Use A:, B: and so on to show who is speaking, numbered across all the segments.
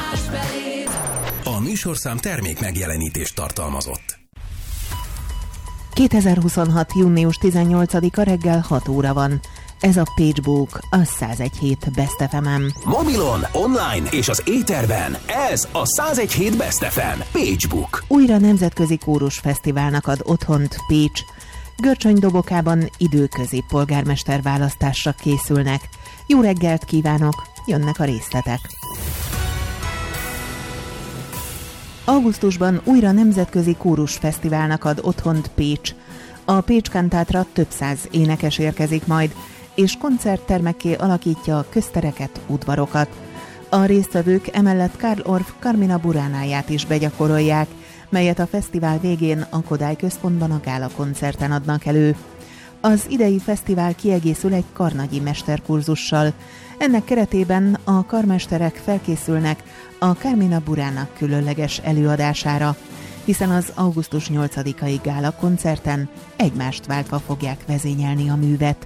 A: A műsorszám termék megjelenítést tartalmazott.
B: 2026. június 18-a reggel 6 óra van. Ez a Pagebook, a 101.7 Best FM-en.
A: Mobilon, online és az éterben ez a 101.7 Best FM Pagebook.
B: Újra nemzetközi kórusfesztiválnak ad otthont Pécs. Görcsöny-Dobokában időközi polgármester választásra készülnek. Jó reggelt kívánok, jönnek a részletek. Augusztusban újra nemzetközi kórusfesztiválnak ad otthont Pécs. A Pécs Kantátra több száz énekes érkezik majd, és koncerttermekké alakítja a köztereket, udvarokat. A résztvevők emellett Karl Orff Carmina Buránáját is begyakorolják, melyet a fesztivál végén a Kodály Központban a gála koncerten adnak elő. Az idei fesztivál kiegészül egy karnagyi mesterkurzussal. Ennek keretében a karmesterek felkészülnek a Carmina Burana különleges előadására, hiszen az augusztus 8-ai gála koncerten egymást váltva fogják vezényelni a művet.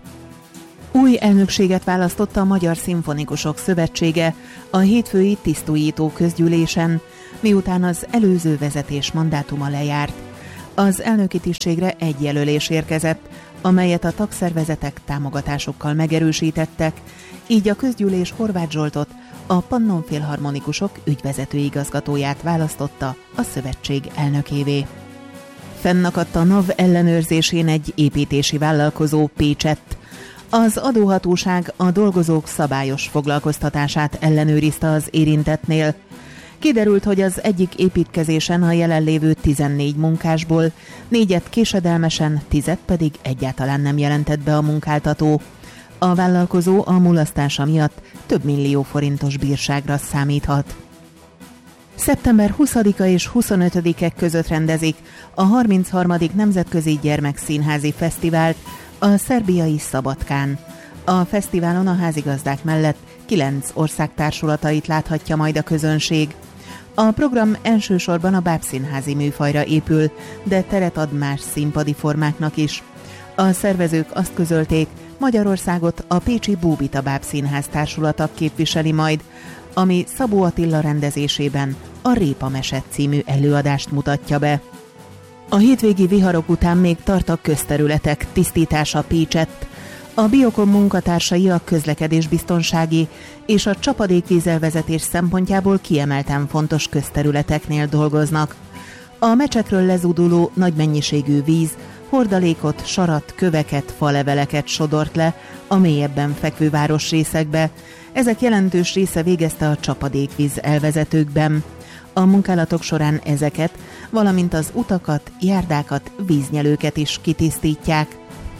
B: Új elnökséget választotta a Magyar Szimfonikusok Szövetsége a hétfői tisztújító közgyűlésen, miután az előző vezetés mandátuma lejárt. Az elnöki tisztségre egy jelölés érkezett, amelyet a tagszervezetek támogatásokkal megerősítettek, így a közgyűlés Horváth Zsoltot, a Pannon Filharmonikusok ügyvezető igazgatóját választotta a szövetség elnökévé. Fennakadt a NAV ellenőrzésén egy építési vállalkozó Pécsett. Az adóhatóság a dolgozók szabályos foglalkoztatását ellenőrizte az érintettnél. Kiderült, hogy az egyik építkezésen a jelenlévő 14 munkásból 4-et késedelmesen, 10-et pedig egyáltalán nem jelentett be a munkáltató. A vállalkozó a mulasztása miatt több millió forintos bírságra számíthat. Szeptember 20-a és 25-e között rendezik a 33. Nemzetközi Gyermekszínházi Fesztivált a szerbiai Szabadkán. A fesztiválon a házigazdák mellett 9 ország társulatait láthatja majd a közönség. A program elsősorban a bábszínházi műfajra épül, de teret ad más színpadi formáknak is. A szervezők azt közölték, Magyarországot a pécsi Bóbita Bábszínház társulata képviseli majd, ami Szabó Attila rendezésében a Répa Mese című előadást mutatja be. A hétvégi viharok után még tart a közterületek tisztítása Pécsett. A Biokom munkatársai a közlekedésbiztonsági és a csapadékvízelvezetés szempontjából kiemelten fontos közterületeknél dolgoznak. A mecsekről lezúduló nagy mennyiségű víz hordalékot, sarat, köveket, faleveleket sodort le a mélyebben fekvő városrészekbe. Ezek jelentős része végezte a csapadékvíz elvezetőkben. A munkálatok során ezeket, valamint az utakat, járdákat, víznyelőket is kitisztítják.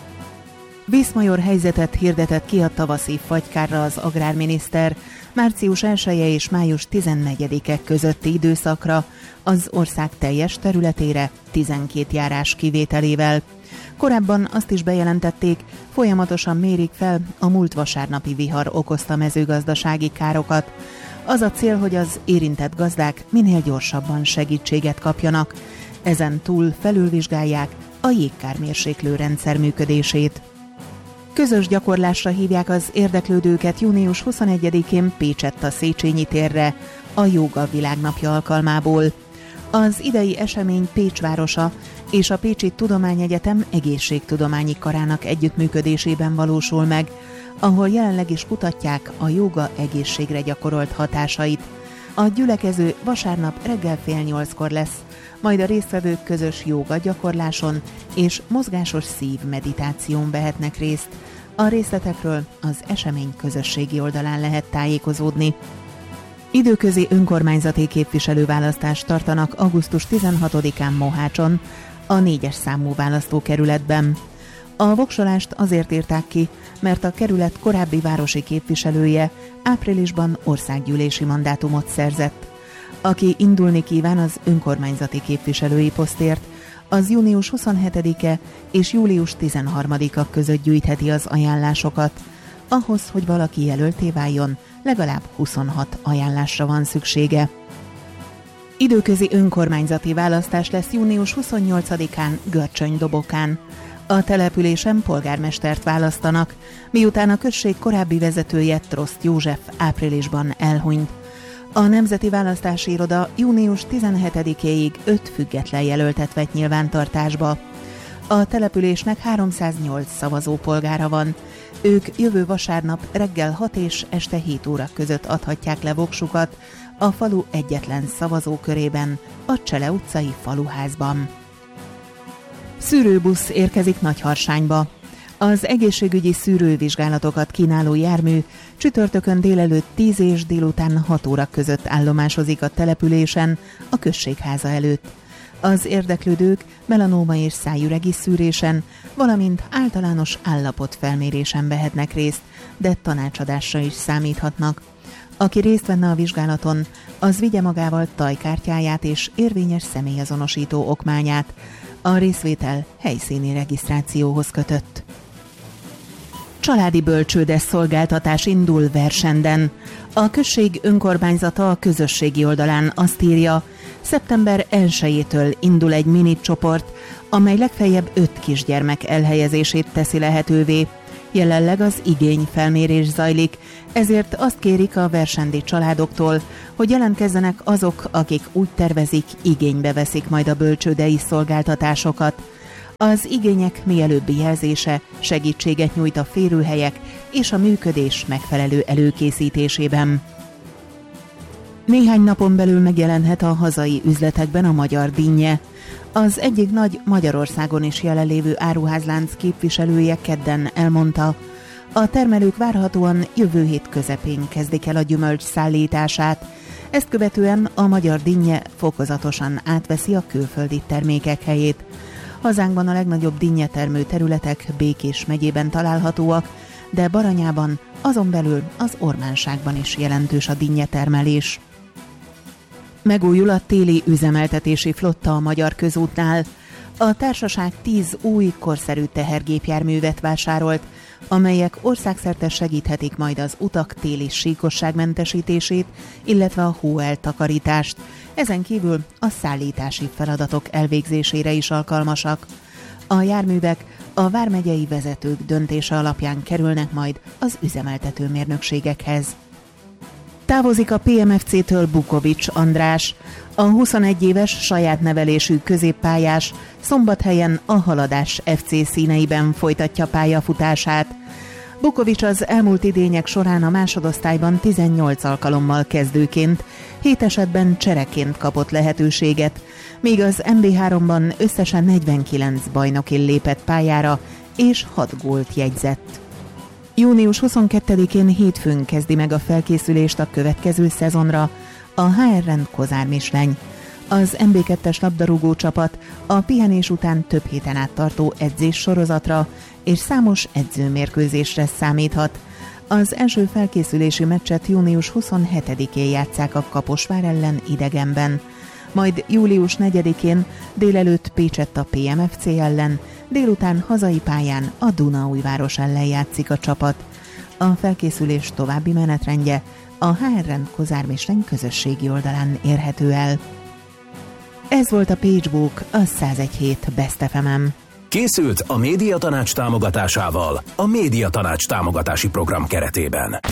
B: Vészmajor helyzetet hirdetett ki a tavaszi fagykárra az agrárminiszter március 1-e és május 14-e közötti időszakra az ország teljes területére 12 járás kivételével. Korábban azt is bejelentették, folyamatosan mérik fel a múlt vasárnapi vihar okozta mezőgazdasági károkat. Az a cél, hogy az érintett gazdák minél gyorsabban segítséget kapjanak. Ezen túl felülvizsgálják a jégkármérséklő rendszer működését. Közös gyakorlásra hívják az érdeklődőket június 21-én Pécsett a Széchenyi térre a Jóga Világnapja alkalmából. Az idei esemény Pécs városa és a Pécsi Tudományegyetem egészségtudományi karának együttműködésében valósul meg, ahol jelenleg is kutatják a jóga egészségre gyakorolt hatásait. A gyülekező vasárnap reggel 7:30 lesz, majd a résztvevők közös jóga gyakorláson és mozgásos szívmeditáción vehetnek részt. A részletekről az esemény közösségi oldalán lehet tájékozódni. Időközi önkormányzati képviselőválasztást tartanak augusztus 16-án Mohácson, a 4-es számú választókerületben. A voksolást azért írták ki, mert a kerület korábbi városi képviselője áprilisban országgyűlési mandátumot szerzett. Aki indulni kíván az önkormányzati képviselői posztért, az június 27-e és július 13-a között gyűjtheti az ajánlásokat. Ahhoz, hogy valaki jelölté váljon, legalább 26 ajánlásra van szüksége. Időközi önkormányzati választás lesz június 28-án Görcsöny-Dobokán. A településen polgármestert választanak, miután a község korábbi vezetője, Troszt József áprilisban elhunyt. A Nemzeti Választási Iroda június 17-éig 5 független jelöltet vett nyilvántartásba. A településnek 308 szavazópolgára van. Ők jövő vasárnap reggel 6 és este 7 óra között adhatják le voksukat a falu egyetlen szavazókörében, a Csele utcai faluházban. Szűrőbusz érkezik Nagyharsányba. Az egészségügyi szűrővizsgálatokat kínáló jármű csütörtökön délelőtt 10 és délután 6 óra között állomásozik a településen, a községháza előtt. Az érdeklődők melanóma és szájüregi szűrésen, valamint általános állapotfelmérésen vehetnek részt, de tanácsadásra is számíthatnak. Aki részt venne a vizsgálaton, az vigye magával tajkártyáját és érvényes személyazonosító okmányát. A részvétel helyszíni regisztrációhoz kötött. Családi bölcsődes szolgáltatás indul Versenden. A község önkormányzata a közösségi oldalán azt írja, szeptember 1-től indul egy mini csoport, amely legfeljebb 5 kisgyermek elhelyezését teszi lehetővé. Jelenleg az igényfelmérés zajlik, ezért azt kérik a versendi családoktól, hogy jelentkezzenek azok, akik úgy tervezik, igénybe veszik majd a bölcsődei szolgáltatásokat. Az igények mielőbbi jelzése segítséget nyújt a férőhelyek és a működés megfelelő előkészítésében. Néhány napon belül megjelenhet a hazai üzletekben a magyar dinnye. Az egyik nagy Magyarországon is jelenlévő áruházlánc képviselője kedden elmondta, a termelők várhatóan jövő hét közepén kezdik el a gyümölcs szállítását. Ezt követően a magyar dinnye fokozatosan átveszi a külföldi termékek helyét. Hazánkban a legnagyobb dinnyetermő területek Békés megyében találhatóak, de Baranyában, azon belül az Ormánságban is jelentős a dinnyetermelés. Megújul a téli üzemeltetési flotta a Magyar Közútnál. A társaság 10 új, korszerű tehergépjárművet vásárolt, amelyek országszerte segíthetik majd az utak téli síkosságmentesítését, illetve a hóeltakarítást. Ezen kívül a szállítási feladatok elvégzésére is alkalmasak. A járművek a vármegyei vezetők döntése alapján kerülnek majd az üzemeltető mérnökségekhez. Távozik a PMFC-től Bukovics András. A 21 éves saját nevelésű középpályás Szombathelyen a Haladás FC színeiben folytatja pályafutását. Bukovics az elmúlt idények során a másodosztályban 18 alkalommal kezdőként, 7 esetben csereként kapott lehetőséget, míg az MB3-ban összesen 49 bajnokin lépett pályára és 6 gólt jegyzett. Június 22-én hétfőn kezdi meg a felkészülést a következő szezonra a HRN Kozár Misleny. Az MB2-es labdarúgó csapat a pihenés után több héten át tartó edzés sorozatra és számos edzőmérkőzésre számíthat. Az első felkészülési meccset június 27-én játsszák a Kaposvár ellen idegenben. Majd július 4-én délelőtt Pécsett a PMFC ellen, délután hazai pályán a Dunaújváros ellen játszik a csapat. A felkészülés további menetrendje a HRN Kozár Misleny közösségi oldalán érhető el. Ez volt a Pagebook, a 101.7 Best FM-en.
A: Készült a Médiatanács támogatásával a Médiatanács támogatási program keretében.